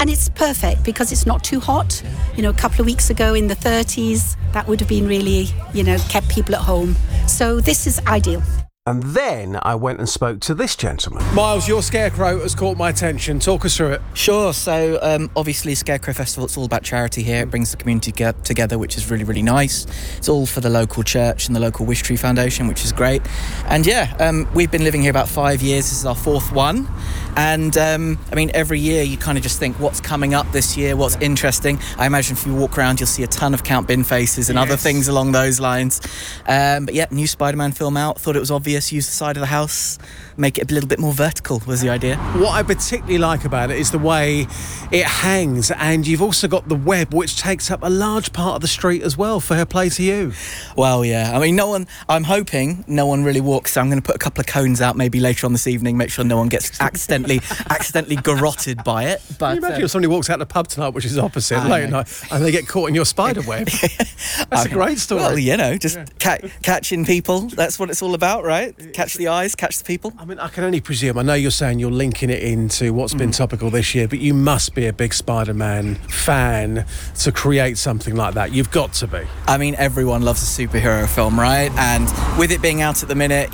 And it's perfect because it's not too hot. You know, a couple of weeks ago in the 30s, that would have been really, kept people at home. So this is ideal. And then I went and spoke to this gentleman. Miles, your scarecrow has caught my attention. Talk us through it. Sure. So, obviously, Scarecrow Festival, it's all about charity here. It brings the community together, which is really, really nice. It's all for the local church and the local Wish Tree Foundation, which is great. And we've been living here about 5 years. This is our fourth one. And, every year you kind of just think, what's coming up this year? What's interesting? I imagine if you walk around, you'll see a ton of Count Bin faces and other things along those lines. New Spider-Man film out. Thought it was obvious. Use the side of the house, make it a little bit more vertical was the idea. What I particularly like about it is the way it hangs, and you've also got the web, which takes up a large part of the street as well. Fair play to you. Well, yeah. I'm hoping no one really walks, so I'm going to put a couple of cones out maybe later on this evening, make sure no one gets accidentally garroted by it. But can you imagine if somebody walks out the pub tonight, which is opposite, late at night, and they get caught in your spider web? That's a great story. Well, catching people, that's what it's all about, right? Catch the eyes, catch the people. I mean, I can only presume, I know you're saying you're linking it into what's been topical this year, but you must be a big Spider-Man fan to create something like that. You've got to be. I mean, everyone loves a superhero film, right? And with it being out at the minute,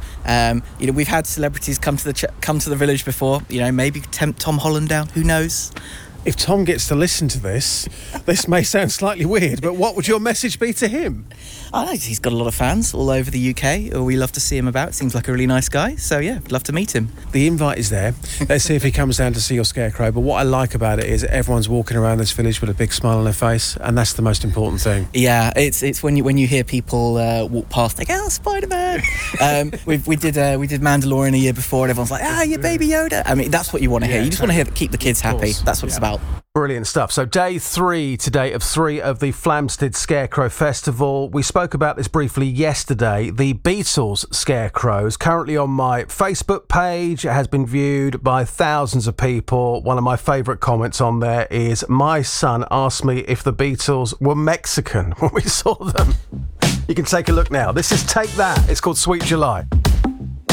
we've had celebrities come to the village before. Maybe tempt Tom Holland down. Who knows? If Tom gets to listen to this may sound slightly weird, but what would your message be to him? I know he's got a lot of fans all over the UK. We love to see him about. Seems like a really nice guy. So, I'd love to meet him. The invite is there. Let's see if he comes down to see your scarecrow. But what I like about it is everyone's walking around this village with a big smile on their face, and that's the most important thing. Yeah, it's when you hear people walk past, they go, "Oh, Spider-Man!" we did Mandalorian a year before, and everyone's like, "You baby Yoda." I mean, that's what you want to hear. You just want to hear that keep the kids happy. That's what it's about. Brilliant stuff. So day 3 today of 3 of the Flamstead Scarecrow Festival. We spoke about this briefly yesterday. The Beatles Scarecrow is currently on my Facebook page. It has been viewed by thousands of people. One of my favourite comments on there is, "My son asked me if the Beatles were Mexican when we saw them." You can take a look now. This is Take That. It's called Sweet July.